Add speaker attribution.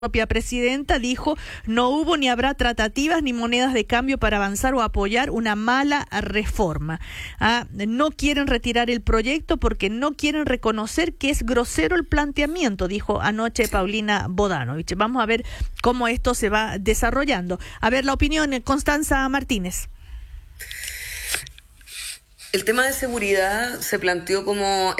Speaker 1: propia presidenta dijo: no hubo ni habrá tratativas ni monedas de cambio para avanzar o apoyar una mala reforma. No quieren retirar el proyecto porque no quieren reconocer que es grosero el planteamiento, dijo anoche Paulina Bodanovich. Vamos a ver cómo esto se va desarrollando. A ver la opinión, Constanza Martínez.
Speaker 2: El tema de seguridad se planteó como